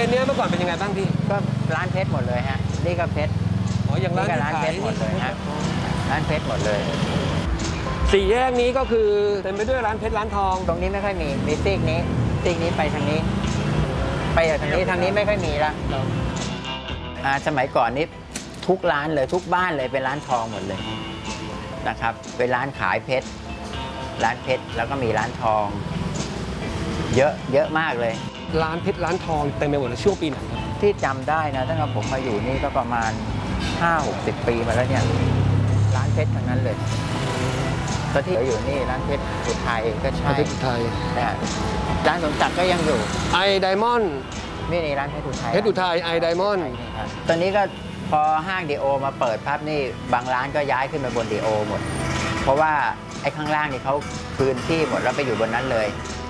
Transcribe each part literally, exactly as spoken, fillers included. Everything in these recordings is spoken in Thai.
ณนี้เมื่อก่อนเป็นยังไงบ้างพี่ก็ร้านเพชรหมดเลยฮะนี่ก็เพชรอ๋ออย่างร้านร้านเพชรหมดเลยฮะร้านเพชรหมดเลยสี่แยกนี้ก็คือเต็มไปด้วยร้านเพชรร้านทองตรงนี้ไม่ค่อยมีมีซีกนี้ซีกนี้ไปทางนี้ไปทางนี้ทางนี้ไม่ค่อยมีละสมัยก่อนนี้ทุกร้านเลยทุกบ้านเลยเป็นร้านทองหมดเลยนะครับเป็นร้านขายเพชรร้านเพชรแล้วก็มีร้านทองเยอะเยอะมากเลยร้านเพชรร้านทองเต็มไปหมดเลยช่วงปีไหนครับที่จำได้นะตั้งแต่ผมมาอยู่นี่ก็ประมาณ ห้าหกสิบ ปีมาแล้วเนี่ยร้านเพชรทั้งนั้นเลยตอนที่อยู่นี่ร้านเพชรอุทัยก็ใช่เพชรอุทัยร้านสมศักดิ์ก็ยังอยู่ไอไดมอนด์นี่ในร้านเพชรอุทัยเพชรอุทัยไอไดมอนด์ตอนนี้ก็พอห้างดีโอมาเปิดปั๊บนี่บางร้านก็ย้ายขึ้นมาบนดีโอหมดเพราะว่าไอ้ข้างล่างนี่เขาพื้นที่หมดแล้วไปอยู่บนนั้นเลย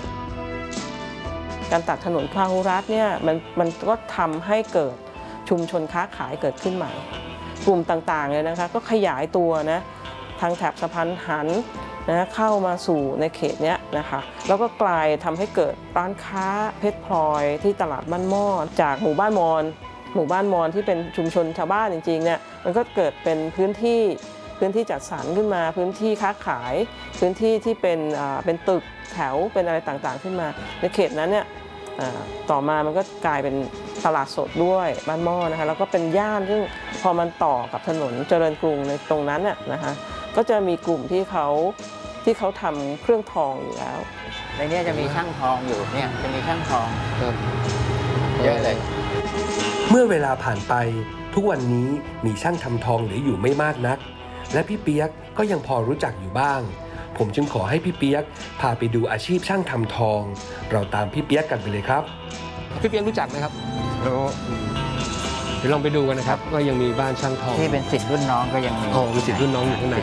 การตัดถนนพาหุรัตน์เนี่ยมันมันก็ทำให้เกิดชุมชนค้าขายเกิดขึ้นใหม่กลุ่มต่างๆเลยนะคะก็ขยายตัวนะทางแถบสะพานหันนะเข้ามาสู่ในเขตนี้นะคะแล้วก็กลายทำให้เกิดร้านค้าเพชรพลอยที่ตลาดบ้านหม้อจากหมู่บ้านมอญหมู่บ้านมอญที่เป็นชุมชนชาวบ้านจริงๆเนี่ยมันก็เกิดเป็นพื้นที่พื้นที่จัดสรรขึ้นมาพื้นที่ค้าขายพื้นที่ที่เป็นเป็นตึกแถวเป็นอะไรต่างๆขึ้นมาในเขตนั้นเนี่ยต่อมามันก็กลายเป็นตลาดสดด้วยบ้านหม้อนะคะแล้วก็เป็นย่านซึ่งพอมันต่อกับถนนเจริญกรุงในตรงนั้นน่ะนะคะก็จะมีกลุ่มที่เขาที่เขาทำเครื่องทองอยู่แล้วในนี้จะมีช่างทองอยู่เนี่ยจะมีช่างทองเยอะเลยเมื่อเวลาผ่านไปทุกวันนี้มีช่างทำทองเหลืออยู่ไม่มากนักและพี่เปี๊ยกก็ยังพอรู้จักอยู่บ้างผมจึงขอให้พี่เปี๊ยกพาไปดูอาชีพช่างทำทองเราตามพี่เปี๊ยกกันไปเลยครับพี่เปี๊ยกรู้จักไหมครับรู้เดี๋ยวลองไปดูกันนะครับว่ายังมีบ้านช่างทองที่เป็นศิษย์รุ่นน้องก็ยังมีอ๋อเป็นศิษย์รุ่นน้องอยู่ข้างใน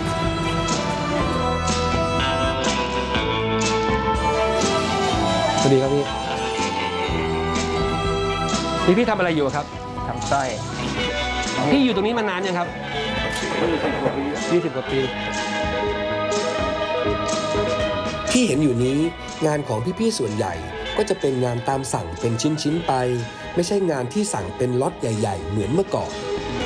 สวัสดีครับพี่นี่พี่ทำอะไรอยู่ครับทำสร้อยพี่อยู่ตรงนี้มานานยังครับยี่สิบกว่าปีที่เห็นอยู่นี้งานของพี่ๆส่วนใหญ่ก็จะเป็นงานตามสั่งเป็นชิ้นๆไปไม่ใช่งานที่สั่งเป็นล็อตใหญ่ๆเหมือนเมื่อก่อน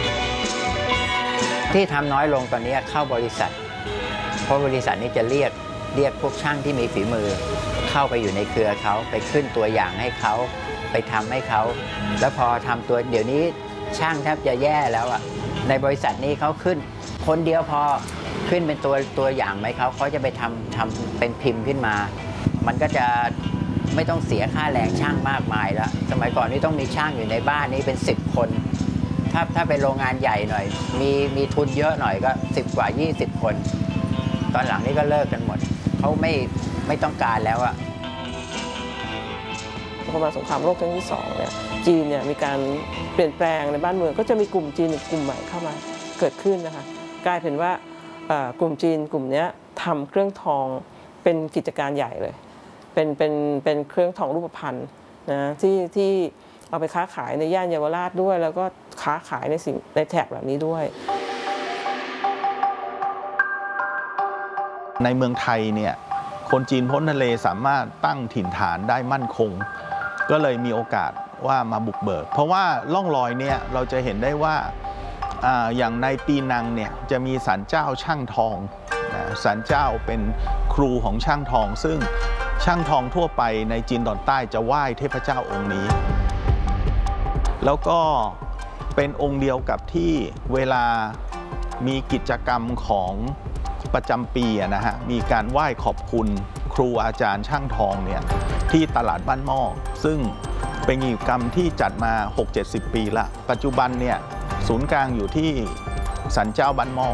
ที่ทำน้อยลงตอนนี้เข้าบริษัทเพราะบริษัทนี้จะเรียกเรียกพวกช่างที่มีฝีมือเข้าไปอยู่ในเครือเขาไปขึ้นตัวอย่างให้เขาไปทำให้เขาแล้วพอทำตัวเดี๋ยวนี้ช่างแทบจะแย่แล้วอ่ะในบริษัทนี้เขาขึ้นคนเดียวพอขึ้นเป็นตัวตัวอย่างไหมเขาเขาจะไปทำทำเป็นพิมพ์ขึ้นมามันก็จะไม่ต้องเสียค่าแรงช่างมากมายแล้วสมัยก่อนนี่ต้องมีช่างอยู่ในบ้านนี้เป็นสิบคนถ้าถ้าเป็นโรงงานใหญ่หน่อยมีมีทุนเยอะหน่อยก็สิบกว่ายี่สิบคนตอนหลังนี้ก็เลิกกันหมดเขาไม่ไม่ต้องการแล้วอะพอมาสงครามโลกครั้งที่สองเนี่ยจีนเนี่ยมีการเปลี่ยนแปลงในบ้านเมืองก็จะมีกลุ่มจีนอีกกลุ่มใหม่เข้ามาเกิดขึ้นนะคะกลายเป็นว่ากลุ่มจีนกลุ่มนี้ทำเครื่องทองเป็นกิจการใหญ่เลยเป็นเป็นเป็นเครื่องทองรูปพรรณนะที่ที่เอาไปค้าขายในย่านเยาวราชด้วยแล้วก็ค้าขายในสิ่งในแถบแบบนี้ด้วยในเมืองไทยเนี่ยคนจีนพ้นทะเลสามารถตั้งถิ่นฐานได้มั่นคงก็เลยมีโอกาสว่ามาบุกเบิกเพราะว่าล่องรอยเนี่ยเราจะเห็นได้ว่าอย่างในปีนังเนี่ยจะมีศาลเจ้าช่างทองศาลเจ้าเป็นครูของช่างทองซึ่งช่างทองทั่วไปในจีนตอนใต้จะไหว้เทพเจ้าองค์นี้แล้วก็เป็นองค์เดียวกับที่เวลามีกิจกรรมของประจำปีนะฮะมีการไหว้ขอบคุณครูอาจารย์ช่างทองเนี่ยที่ตลาดบ้านหม้อซึ่งเป็นกิจกรรมที่จัดมา หกเจ็ดสิบ ปีละปัจจุบันเนี่ยศูนย์กลางอยู่ที่ศาลเจ้าบ้านหม้อ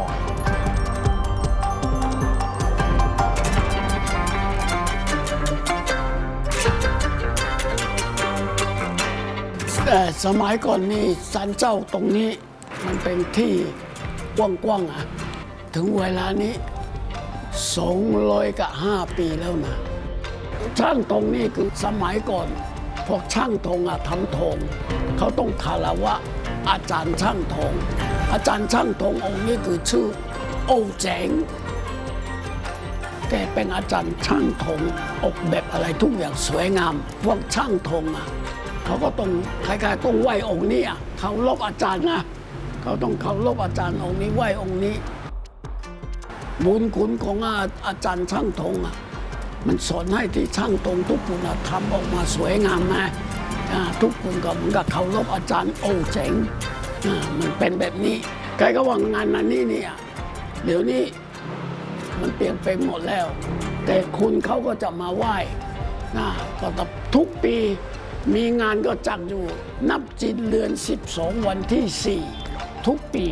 แต่สมัยก่อนนี่ศาลเจ้าตรงนี้มันเป็นที่กว้างๆอ่ะถึงเวลานี้สองร้อยกับห้าปีแล้วนะช่างตรงนี้คือสมัยก่อนพวกช่างทองอะทำทองเขาต้องคารวะอาจารย์ช่างทองอาจารย์ช่างทององค์นี้คือชื่อโอ้แจ๋งแกเป็นอาจารย์ช่างทองออกแบบอะไรทุกอย่างสวยงามพวกช่างทองอะเขาก็ต้องคล้ายๆต้องไหว้องค์นี้อ่ะเขารพอาจารย์นะเขาต้องเคารพอาจารย์องค์นี้ไหว้องค์นี้บุญคุณของอาอาจารย์ช่างธงอ่ะมันสอนให้ที่ช่างธงทุกคนทำออกมาสวยงามนะทุกคนก็เหมือนกับเคารพอาจารย์โอ้เจ๋งมันเป็นแบบนี้ใครก็ว่างานนั้นนี่เนี่ยเดี๋ยวนี้มันเปลี่ยนไปหมดแล้วแต่คุณเขาก็จะมาไหว้นะก็ทุกปีมีงานก็จัดอยู่นับจินเดือนสิบสองวันที่สี่ทุกปี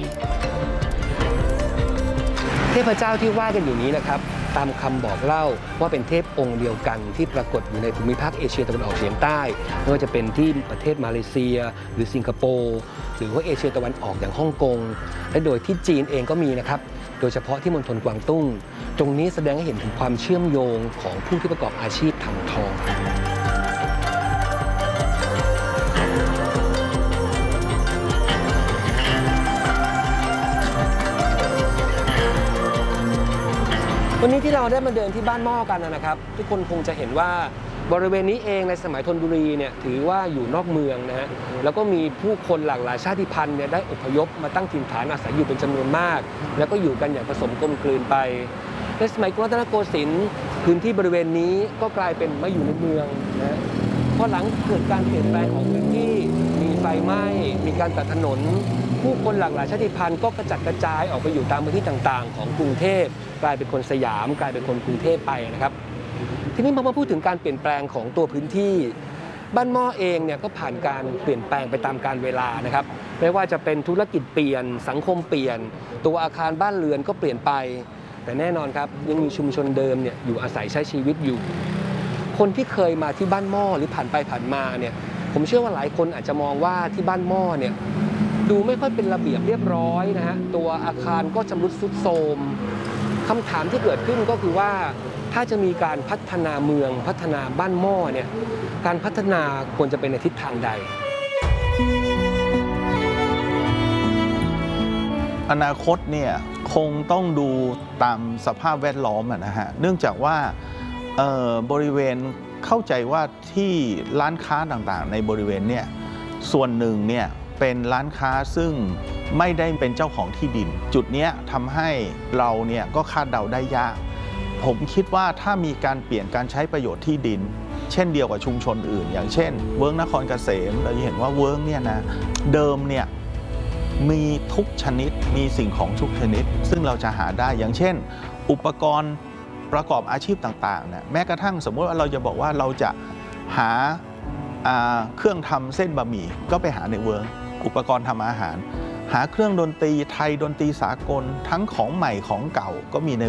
เทพเจ้าที่ว่ากันอยู่นี้นะครับตามคำบอกเล่าว่าเป็นเทพองค์เดียวกันที่ปรากฏอยู่ในภูมิภาคเอเชียตะวันออกเฉียงใต้ไม่ว่าจะเป็นที่ประเทศมาเลเซียหรือสิงคโปร์หรือว่าเอเชียตะวันออกอย่างฮ่องกงและโดยที่จีนเองก็มีนะครับโดยเฉพาะที่มณฑลกวางตุ้งตรงนี้แสดงให้เห็นถึงความเชื่อมโยงของผู้ที่ประกอบอาชีพทำทองวันนี้ที่เราได้มาเดินที่บ้านหม้อกันนะครับทุกคนคงจะเห็นว่าบริเวณนี้เองในสมัยธนบุรีเนี่ยถือว่าอยู่นอกเมืองนะฮะแล้วก็มีผู้คนหลากหลายชาติพันธุ์เนี่ยได้อพยพมาตั้งถิ่นฐานอาศัยอยู่เป็นจำนวนมากแล้วก็อยู่กันอย่างผสมกลมกลืนไปในสมัยกรุงรัตนโกสินทร์พื้นที่บริเวณนี้ก็กลายเป็นมาอยู่ในเมืองนะพอหลังเกิดการเปลี่ยนแปลงของพื้นที่มีไฟไหม้มีการตัดถนนผู้คนหลากหลายชาติพันธุ์ก็กระจัดกระจายออกไปอยู่ตามพื้นที่ต่างๆของกรุงเทพกลายเป็นคนสยามกลายเป็นคนกรุงเทพไปนะครับทีนี้พอมาพูดถึงการเปลี่ยนแปลงของตัวพื้นที่บ้านหม้อเองเนี่ยก็ผ่านการเปลี่ยนแปลงไปตามกาลเวลานะครับไม่ว่าจะเป็นธุรกิจเปลี่ยนสังคมเปลี่ยนตัวอาคารบ้านเรือนก็เปลี่ยนไปแต่แน่นอนครับยังมีชุมชนเดิมเนี่ยอยู่อาศัยใช้ชีวิตอยู่คนที่เคยมาที่บ้านหม้อหรือผ่านไปผ่านมาเนี่ยผมเชื่อว่าหลายคนอาจจะมองว่าที่บ้านหม้อเนี่ยดูไม่ค่อยเป็นระเบียบเรียบร้อยนะฮะตัวอาคารก็ชำรุดทรุดโทรมคำถามที่เกิดขึ้นก็คือว่าถ้าจะมีการพัฒนาเมืองพัฒนาบ้านหม้อเนี่ยการพัฒนาควรจะเป็นในทิศทางใดอนาคตเนี่ยคงต้องดูตามสภาพแวดล้อมนะฮะเนื่องจากว่าบริเวณเข้าใจว่าที่ร้านค้าต่างๆในบริเวณเนี่ยส่วนหนึ่งเนี่ยเป็นร้านค้าซึ่งไม่ได้เป็นเจ้าของที่ดินจุดนี้ทำให้เราเนี่ยก็คาดเดาได้ยากผมคิดว่าถ้ามีการเปลี่ยนการใช้ประโยชน์ที่ดินเช่นเดียวกับชุมชนอื่นอย่างเช่นเวิร์กนครเกษมเราจะเห็นว่าเวิร์กเนี่ยนะเดิมเนี่ยมีทุกชนิดมีสิ่งของทุกชนิดซึ่งเราจะหาได้อย่างเช่นอุปกรณ์ประกอบอาชีพต่างๆนะแม้กระทั่งสมมติว่าเราจะบอกว่าเราจะหาเครื่องทำเส้นบะหมี่ก็ไปหาในเวิร์กอุปกรณ์ทำอาหารหาเครื่องดนตรีไทยดนตรีสากลทั้งของใหม่ของเก่าก็มีใน